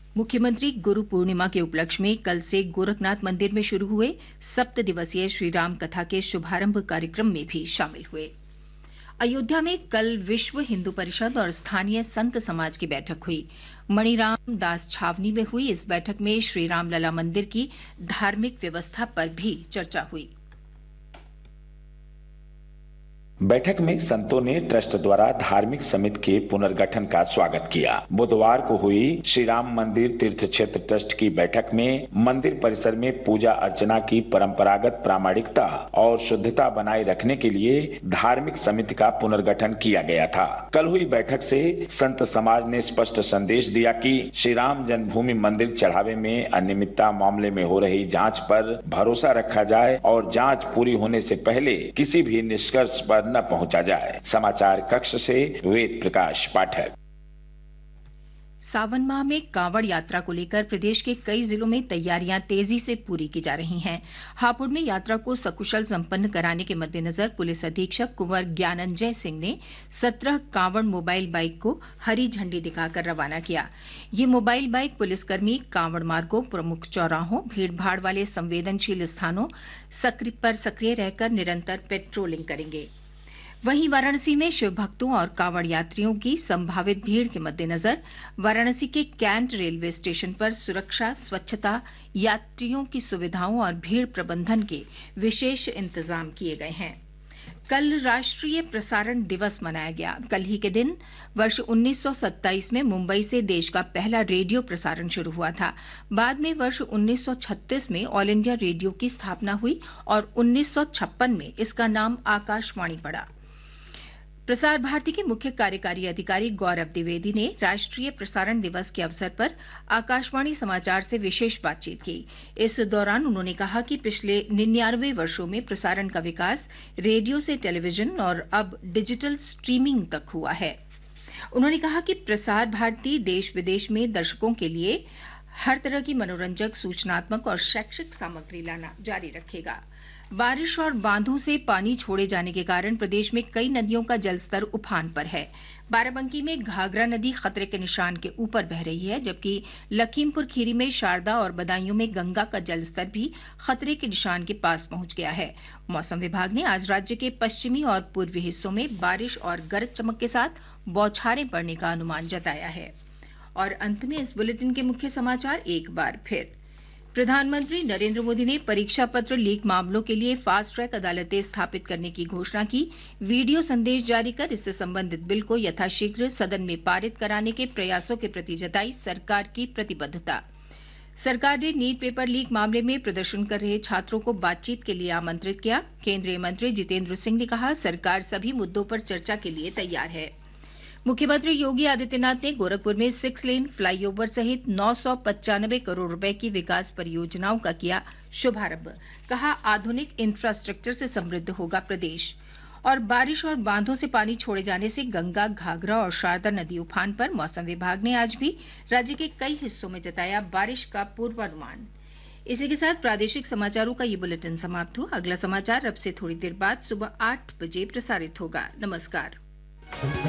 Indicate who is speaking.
Speaker 1: मुख्यमंत्री गुरु पूर्णिमा के उपलक्ष्य में कल से गोरखनाथ मंदिर में शुरू हुए 7 दिवसीय श्रीराम कथा के शुभारंभ कार्यक्रम में भी शामिल हुए। अयोध्या में कल विश्व हिंदू परिषद और स्थानीय संत समाज की बैठक हुई। मणिराम दास छावनी में हुई इस बैठक में श्री रामलला मंदिर की धार्मिक व्यवस्था पर भी चर्चा हुई।
Speaker 2: बैठक में संतों ने ट्रस्ट द्वारा धार्मिक समिति के पुनर्गठन का स्वागत किया। बुधवार को हुई श्री राम मंदिर तीर्थ क्षेत्र ट्रस्ट की बैठक में मंदिर परिसर में पूजा अर्चना की परंपरागत प्रामाणिकता और शुद्धता बनाए रखने के लिए धार्मिक समिति का पुनर्गठन किया गया था। कल हुई बैठक से संत समाज ने स्पष्ट संदेश दिया कि श्री राम जन्मभूमि मंदिर चढ़ावे में अनियमितता मामले में हो रही जांच पर भरोसा रखा जाए और जांच पूरी होने से पहले किसी भी निष्कर्ष पर न पहुंचा जाए। समाचार कक्ष से वेद प्रकाश पाठक।
Speaker 1: सावन माह में कांवड़ यात्रा को लेकर प्रदेश के कई जिलों में तैयारियां तेजी से पूरी की जा रही हैं। हापुड़ में यात्रा को सकुशल संपन्न कराने के मद्देनजर पुलिस अधीक्षक कुंवर ज्ञानंजय सिंह ने 17 कांवड़ मोबाइल बाइक को हरी झंडी दिखाकर रवाना किया। ये मोबाइल बाइक पुलिसकर्मी कांवड़ मार्गों, प्रमुख चौराहों, भीड़भाड़ वाले संवेदनशील स्थानों पर सक्रिय रहकर निरंतर पेट्रोलिंग करेंगे। वहीं वाराणसी में शिव भक्तों और कांवड़ यात्रियों की संभावित भीड़ के मद्देनजर वाराणसी के कैंट रेलवे स्टेशन पर सुरक्षा, स्वच्छता, यात्रियों की सुविधाओं और भीड़ प्रबंधन के विशेष इंतजाम किए गए हैं। कल राष्ट्रीय प्रसारण दिवस मनाया गया। कल ही के दिन वर्ष 1927 में मुंबई से देश का पहला रेडियो प्रसारण शुरू हुआ था। बाद में वर्ष 1936 में ऑल इंडिया रेडियो की स्थापना हुई और 1956 में इसका नाम आकाशवाणी पड़ा। प्रसार भारती के मुख्य कार्यकारी अधिकारी गौरव द्विवेदी ने राष्ट्रीय प्रसारण दिवस के अवसर पर आकाशवाणी समाचार से विशेष बातचीत की। इस दौरान उन्होंने कहा कि पिछले 99 वर्षों में प्रसारण का विकास रेडियो से टेलीविजन और अब डिजिटल स्ट्रीमिंग तक हुआ है। उन्होंने कहा कि प्रसार भारती देश विदेश में दर्शकों के लिए हर तरह की मनोरंजक, सूचनात्मक और शैक्षिक सामग्री लाना जारी रखेगा। बारिश और बांधों से पानी छोड़े जाने के कारण प्रदेश में कई नदियों का जलस्तर उफान पर है। बाराबंकी में घाघरा नदी खतरे के निशान के ऊपर बह रही है, जबकि लखीमपुर खीरी में शारदा और बदायूं में गंगा का जलस्तर भी खतरे के निशान के पास पहुंच गया है। मौसम विभाग ने आज राज्य के पश्चिमी और पूर्वी हिस्सों में बारिश और गरज चमक के साथ बौछारें पड़ने का अनुमान जताया है। और अंत में इस बुलेटिन के मुख्य समाचार एक बार फिर। प्रधानमंत्री नरेंद्र मोदी ने परीक्षा पत्र लीक मामलों के लिए फास्ट ट्रैक अदालतें स्थापित करने की घोषणा की। वीडियो संदेश जारी कर इससे संबंधित बिल को यथाशीघ्र सदन में पारित कराने के प्रयासों के प्रति जताई सरकार की प्रतिबद्धता। सरकार ने नीट पेपर लीक मामले में प्रदर्शन कर रहे छात्रों को बातचीत के लिए आमंत्रित किया। केंद्रीय मंत्री जितेंद्र सिंह ने कहा, सरकार सभी मुद्दों पर चर्चा के लिए तैयार है। मुख्यमंत्री योगी आदित्यनाथ ने गोरखपुर में 6 लेन फ्लाईओवर सहित 995 करोड़ रुपए की विकास परियोजनाओं का किया शुभारंभ। कहा, आधुनिक इंफ्रास्ट्रक्चर से समृद्ध होगा प्रदेश। और बारिश और बांधों से पानी छोड़े जाने से गंगा, घाघरा और शारदा नदी उफान पर। मौसम विभाग ने आज भी राज्य के कई हिस्सों में जताया बारिश का पूर्वानुमान। इसी के साथ प्रादेशिक समाचारों का ये बुलेटिन समाप्त हुआ। अगला समाचार अब से थोड़ी देर बाद सुबह 8 बजे प्रसारित होगा। नमस्कार।